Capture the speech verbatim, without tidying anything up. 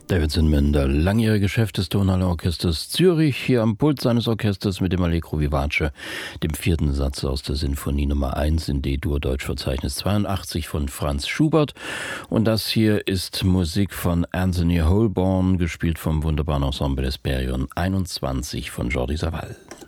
David Zinman, der langjährige Chef des Tonhalle Orchesters Zürich, hier am Pult seines Orchesters mit dem Allegro Vivace, dem vierten Satz aus der Sinfonie Nummer eins in D-Dur Deutschverzeichnis zweiundachtzig von Franz Schubert. Und das hier ist Musik von Anthony Holborn, gespielt vom wunderbaren Ensemble Hesperion einundzwanzig von Jordi Savall.